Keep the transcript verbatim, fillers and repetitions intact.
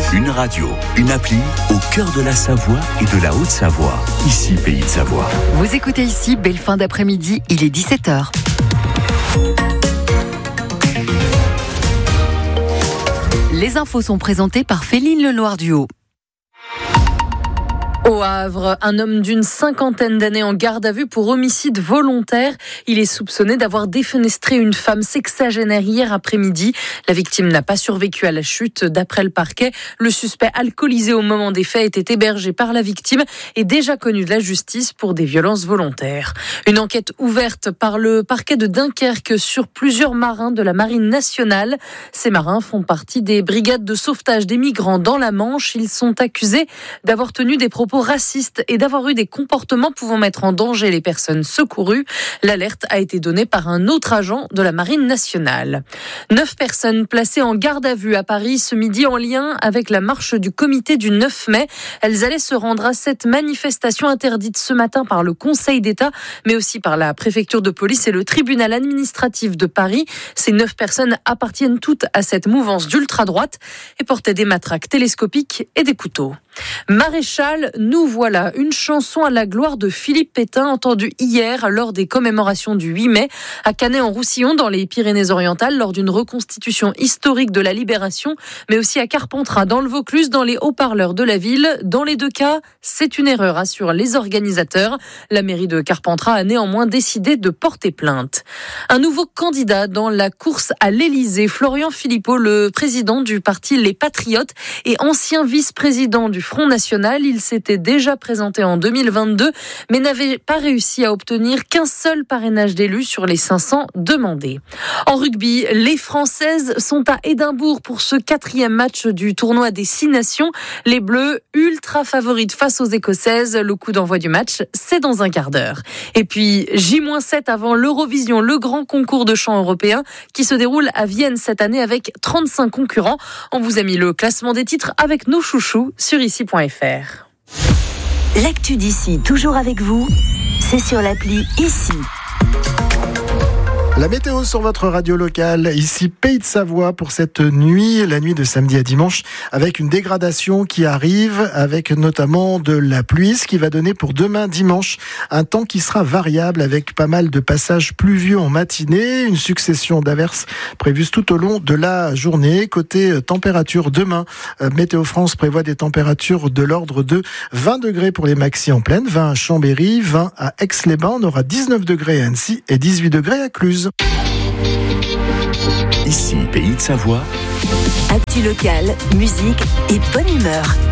Une radio, une appli au cœur de la Savoie et de la Haute-Savoie. Ici, Pays de Savoie. Vous écoutez ici, belle fin d'après-midi, il est dix-sept heures. Les infos sont présentées par Féline Lenoir-Duhaut. Au Havre, un homme d'une cinquantaine d'années en garde à vue pour homicide volontaire. Il est soupçonné d'avoir défenestré une femme sexagénaire hier après-midi. La victime n'a pas survécu à la chute. D'après le parquet, le suspect alcoolisé au moment des faits était hébergé par la victime et déjà connu de la justice pour des violences volontaires. Une enquête ouverte par le parquet de Dunkerque sur plusieurs marins de la Marine nationale. Ces marins font partie des brigades de sauvetage des migrants dans la Manche. Ils sont accusés d'avoir tenu des propos racistes et d'avoir eu des comportements pouvant mettre en danger les personnes secourues. L'alerte a été donnée par un autre agent de la Marine nationale. Neuf personnes placées en garde à vue à Paris ce midi en lien avec la marche du comité du neuf mai. Elles allaient se rendre à cette manifestation interdite ce matin par le Conseil d'État, mais aussi par la préfecture de police et le tribunal administratif de Paris. Ces neuf personnes appartiennent toutes à cette mouvance d'ultra-droite et portaient des matraques télescopiques et des couteaux. Maréchal, nous voilà, une chanson à la gloire de Philippe Pétain entendue hier lors des commémorations du huit mai à Canet-en-Roussillon dans les Pyrénées-Orientales lors d'une reconstitution historique de la Libération, mais aussi à Carpentras dans le Vaucluse dans les haut-parleurs de la ville. Dans les deux cas, c'est une erreur, assurent les organisateurs. La mairie de Carpentras a néanmoins décidé de porter plainte. Un nouveau candidat dans la course à l'Élysée, Florian Philippot, le président du parti Les Patriotes et ancien vice-président du Front National. Il s'était déjà présenté en deux mille vingt-deux, mais n'avait pas réussi à obtenir qu'un seul parrainage d'élus sur les cinq cents demandés. En rugby, les Françaises sont à Édimbourg pour ce quatrième match du tournoi des Six Nations. Les Bleus, ultra favorites face aux Écossaises. Le coup d'envoi du match, c'est dans un quart d'heure. Et puis, J sept avant l'Eurovision, le grand concours de chant européen qui se déroule à Vienne cette année avec trente-cinq concurrents. On vous a mis le classement des titres avec nos chouchous sur ici point f r. L'actu d'ici, toujours avec vous, c'est sur l'appli Ici. La météo sur votre radio locale, ici Pays de Savoie pour cette nuit, la nuit de samedi à dimanche, avec une dégradation qui arrive, avec notamment de la pluie, ce qui va donner pour demain dimanche un temps qui sera variable avec pas mal de passages pluvieux en matinée, une succession d'averses prévues tout au long de la journée. Côté température, demain, Météo France prévoit des températures de l'ordre de vingt degrés pour les maxis en plaine, vingt à Chambéry, vingt à Aix-les-Bains, on aura dix-neuf degrés à Annecy et dix-huit degrés à Cluse. Ici, Pays de Savoie. Actu locale, musique et bonne humeur.